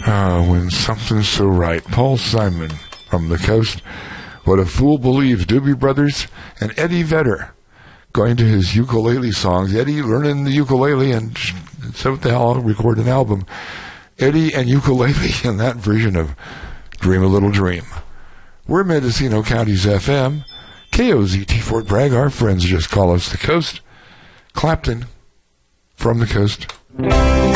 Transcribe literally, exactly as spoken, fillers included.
Uh, when something's so right. Paul Simon from the coast. What a Fool Believes. Doobie Brothers and Eddie Vedder going to his ukulele songs. Eddie learning the ukulele and so what the hell, I'll record an album. Eddie and ukulele in that version of Dream a Little Dream. We're Mendocino County's F M. K O Z T Fort Bragg. Our friends just call us the coast. Clapton from the coast.